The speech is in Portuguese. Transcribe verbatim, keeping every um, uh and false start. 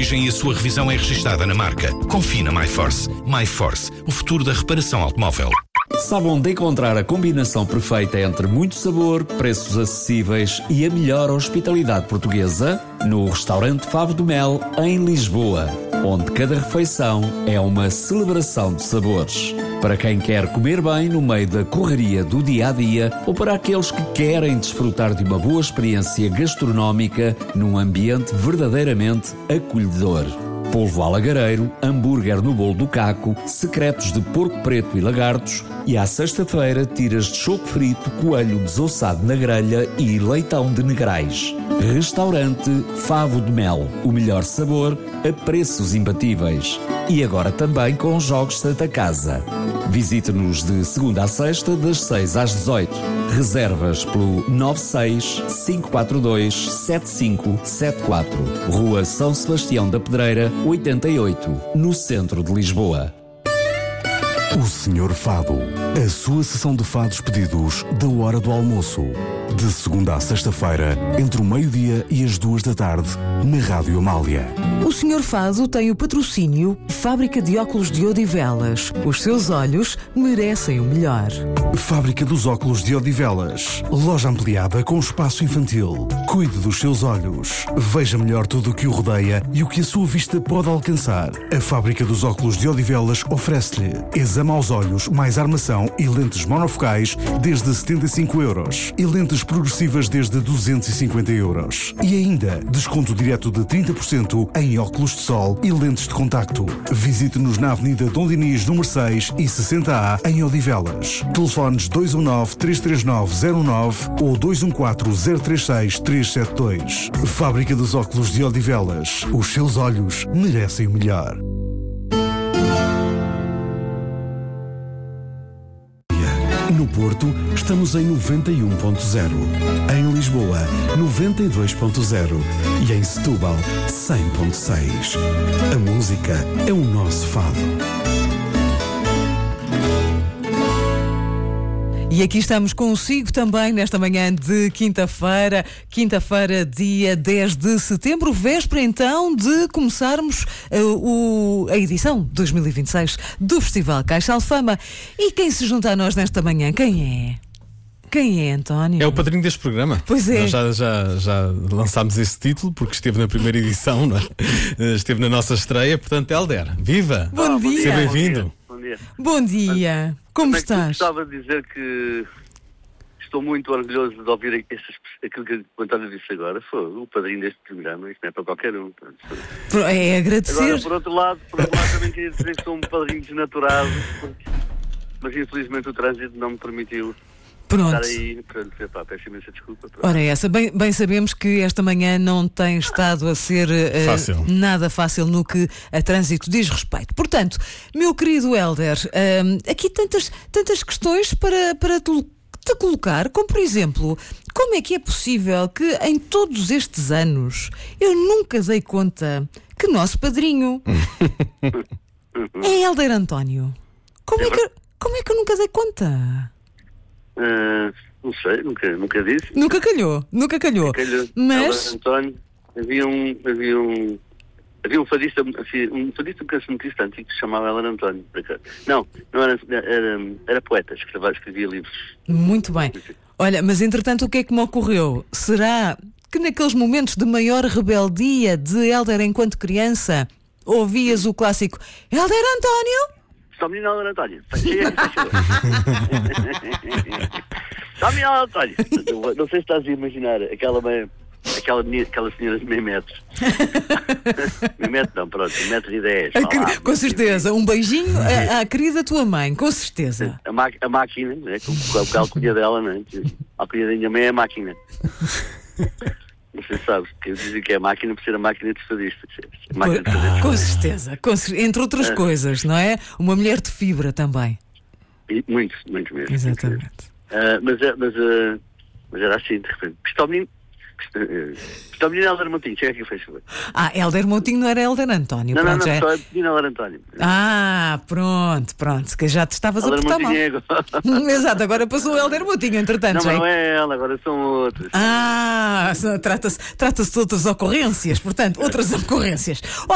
origem e a sua revisão é registada na marca. Confie na MyForce. MyForce, o futuro da reparação automóvel. Sabe onde encontrar a combinação perfeita entre muito sabor, preços acessíveis e a melhor hospitalidade portuguesa? No restaurante Favo do Mel, em Lisboa, onde cada refeição é uma celebração de sabores. Para quem quer comer bem no meio da correria do dia-a-dia ou para aqueles que querem desfrutar de uma boa experiência gastronómica num ambiente verdadeiramente acolhedor. Polvo alagareiro, hambúrguer no bolo do caco, secretos de porco preto e lagartos e à sexta-feira tiras de choco frito, coelho desossado na grelha e leitão de negrais. Restaurante Favo de Mel. O melhor sabor a preços imbatíveis. E agora também com jogos Santa Casa. Visite-nos de segunda a sexta, das seis às dezoito. Reservas pelo nove seis cinco quatro dois sete cinco sete quatro. Rua São Sebastião da Pedreira, oitenta e oito, no centro de Lisboa. O Senhor Fado. A sua sessão de fados pedidos da hora do almoço. De segunda à sexta-feira, entre o meio-dia e as duas da tarde, na Rádio Amália. O Senhor Fado tem o patrocínio Fábrica de Óculos de Odivelas. Os seus olhos merecem o melhor. Fábrica dos Óculos de Odivelas. Loja ampliada com espaço infantil. Cuide dos seus olhos. Veja melhor tudo o que o rodeia e o que a sua vista pode alcançar. A Fábrica dos Óculos de Odivelas oferece-lhe exame aos olhos, mais armação e lentes monofocais desde setenta e cinco euros e lentes progressivas desde duzentos e cinquenta euros. E ainda desconto direto de trinta por cento em óculos de sol e lentes de contacto. Visite-nos na Avenida Dom Dinis, número seis e sessenta A, em Odivelas. Telefones dois um nove, três três nove, zero nove ou dois um quatro, zero três seis, três sete dois. Fábrica dos Óculos de Odivelas. Os seus olhos merecem o melhor. No Porto, estamos em noventa e um ponto zero. Em Lisboa, noventa e dois ponto zero. E em Setúbal, cem ponto seis. A música é o nosso fado. E aqui estamos consigo também nesta manhã de quinta-feira, quinta-feira, dia dez de setembro, véspera então de começarmos uh, o, a edição dois mil e vinte e seis do Festival Caixa Alfama. E quem se junta a nós nesta manhã, quem é? Quem é, António? É o padrinho deste programa. Pois é. Nós já, já, já lançámos esse título porque esteve na primeira edição, não é? Esteve na nossa estreia, portanto, Hélder, viva! Bom ah, dia! Seja bem-vindo! Bom dia. Bom dia! Como Mas, estás? Gostava de dizer que estou muito orgulhoso de ouvir essas, aquilo que o António disse agora. Foi o padrinho deste programa, isto não é para qualquer um. É agradecer. Agora, por outro lado, por outro lado também queria dizer que sou um padrinho desnaturado, mas infelizmente o trânsito não me permitiu Pronto. estar aí. Pronto, epá, peço imensa desculpa. Pronto. Ora, essa, bem, bem sabemos que esta manhã não tem estado a ser uh, Fácil. nada fácil no que a trânsito diz respeito. Portanto, meu querido Hélder, uh, aqui tantas, tantas questões para, para te, te colocar, como por exemplo, como é que é possível que em todos estes anos eu nunca dei conta que nosso padrinho é Hélder António? Como é que, como é que eu nunca dei conta? Uh, não sei, nunca, nunca disse. Nunca calhou, nunca calhou. Calhou. Mas Ela, António, havia um, havia um, havia um fadista, assim, um fadista um cancionista antigo que se chamava Hélder António. Não, não era, era, era poeta, escrevia, escrevia livros. muito bem. Olha, mas entretanto o que é que me ocorreu? Será que naqueles momentos de maior rebeldia de Hélder enquanto criança ouvias o clássico Hélder António? Só menino Hélder António. Só menino Hélder António. Não sei se estás a imaginar aquela mãe, aquela, aquela senhora de meio metro. Meio metro não, pronto, um metro e dez. A, lá, com certeza, um beijinho à, à querida tua mãe, com certeza. A, ma a máquina, né? Com a alcunha dela, né? A alcunha da minha mãe é a máquina. Não sei se sabes, porque eu dizia que é a máquina por ser a máquina de fadistas. Máquina de fadistas. Com certeza, com, entre outras ah. coisas, não é? Uma mulher de fibra também. E, muito, muito mesmo. Exatamente. Uh, mas, mas, uh, mas era assim, de repente. Pistolinho. Está o menino Hélder Montinho, chega aqui e fez favor. Ah, Hélder Montinho não era Hélder António. Não, pronto, não, não, é... só é menino Hélder António. Ah, pronto, pronto, que já te estavas a portar mal. Exato, agora passou o Hélder Montinho, entretanto. Não, já mas não é ela, agora são outros. Ah, trata-se trata-se de outras ocorrências, portanto, outras ocorrências.